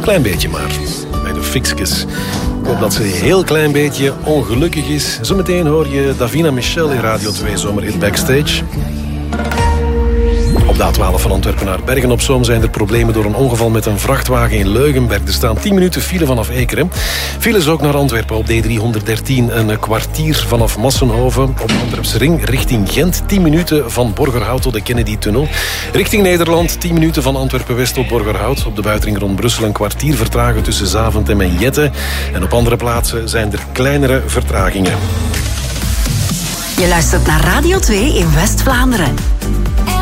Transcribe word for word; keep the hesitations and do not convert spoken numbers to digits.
klein beetje maar. Bij de Fixkes. Ik hoop dat ze een heel klein beetje ongelukkig is. Zometeen hoor je Davina Michel in Radio twee Zomerhit Backstage. Op de A twaalf van Antwerpen naar Bergen-op-Zoom zijn er problemen door een ongeval met een vrachtwagen in Leugenberg. Er staan tien minuten file vanaf Ekeren. Files ook naar Antwerpen op D driehonderddertien. Een kwartier vanaf Massenhoven. Op de Antwerpse ring richting Gent. tien minuten van Borgerhout tot de Kennedy-tunnel. Richting Nederland tien minuten van Antwerpen-West tot Borgerhout. Op de buitenring rond Brussel een kwartier vertragen tussen Zaventem en Jette. En op andere plaatsen zijn er kleinere vertragingen. Je luistert naar Radio twee in West-Vlaanderen.